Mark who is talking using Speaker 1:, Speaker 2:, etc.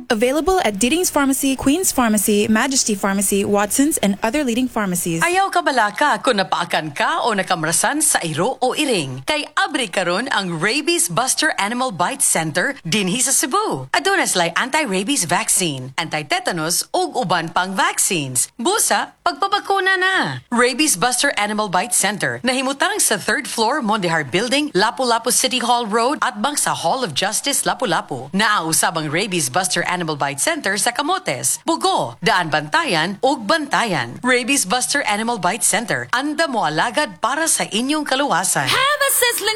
Speaker 1: Available at Diddings Pharmacy, Queen's Pharmacy, Majesty Pharmacy, Watson's, and other leading pharmacies.
Speaker 2: Ayaw ka balaka kung napaakan ka o nakamrasan sa iro o iring. Kay abri karon ang Rabies Buster Animal Bite Center dinhi sa Cebu. Aduna sila'y anti-rabies vaccine, anti-tetanus ug uban pang vaccines. Busa, pagpabakuna na. Rabies Buster Animal Bite Center nahimutang sa 3rd floor Mondihar Building, Lapu-Lapu City Hall Road at bang sa Hall of Justice, Lapu-Lapu. Naausab ang Rabies Buster Animal Bite Center sa Camotes, Bugo, Daan Bantayan ug Bantayan. Rabies Buster Animal Bite Center, anda mo alagad para sa inyong kaluwasan.
Speaker 3: Have a sizzling